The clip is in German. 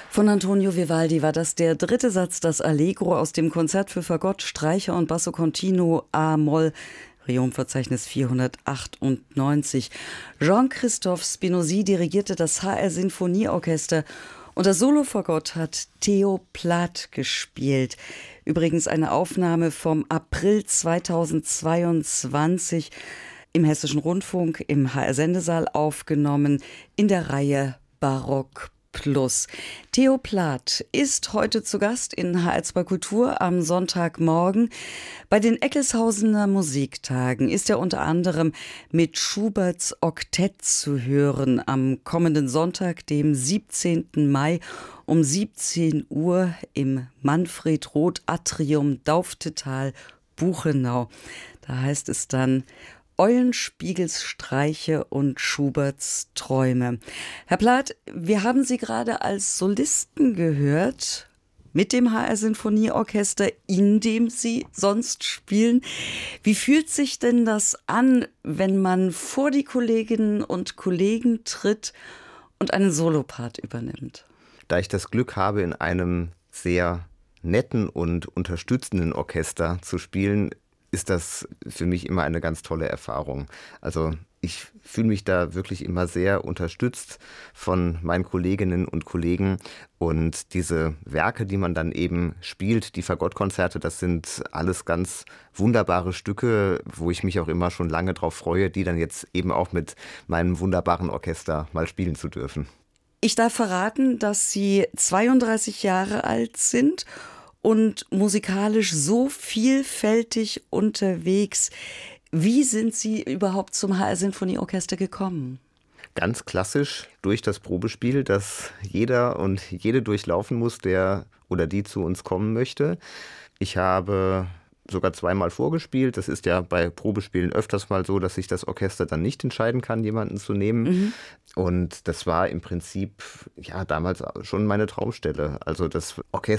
Von Antonio Vivaldi war das der dritte Satz, das Allegro aus dem Konzert für Fagott, Streicher und Basso Continuo A-Moll, Reumverzeichnis 498. Jean-Christophe Spinozzi dirigierte das HR Sinfonieorchester und das Solofagott hat Theo Plath gespielt. Übrigens eine Aufnahme vom April 2022 im Hessischen Rundfunk, im HR-Sendesaal aufgenommen, in der Reihe Barock Plus. Theo Plath ist heute zu Gast in HR2 Kultur am Sonntagmorgen. Bei den Eckelshausener Musiktagen ist er unter anderem mit Schuberts Oktett zu hören am kommenden Sonntag, dem 17. Mai um 17 Uhr im Manfred-Roth-Atrium Dauftetal, Buchenau. Da heißt es dann Eulenspiegels Streiche und Schuberts Träume. Herr Plath, wir haben Sie gerade als Solisten gehört mit dem HR Sinfonieorchester, in dem Sie sonst spielen. Wie fühlt sich denn das an, wenn man vor die Kolleginnen und Kollegen tritt und einen Solopart übernimmt? Da ich das Glück habe, in einem sehr netten und unterstützenden Orchester zu spielen, ist das für mich immer eine ganz tolle Erfahrung. Also ich fühle mich da wirklich immer sehr unterstützt von meinen Kolleginnen und Kollegen. Und diese Werke, die man dann eben spielt, die Fagottkonzerte, das sind alles ganz wunderbare Stücke, wo ich mich auch immer schon lange drauf freue, die dann jetzt eben auch mit meinem wunderbaren Orchester mal spielen zu dürfen. Ich darf verraten, dass Sie 32 Jahre alt sind und musikalisch so vielfältig unterwegs. Wie sind Sie überhaupt zum HR Sinfonieorchester gekommen? Ganz klassisch durch das Probespiel, das jeder und jede durchlaufen muss, der oder die zu uns kommen möchte. Ich habe sogar zweimal vorgespielt. Das ist ja bei Probespielen öfters mal so, dass sich das Orchester dann nicht entscheiden kann, jemanden zu nehmen. Und das war im Prinzip ja damals schon meine Traumstelle. Also das Orchester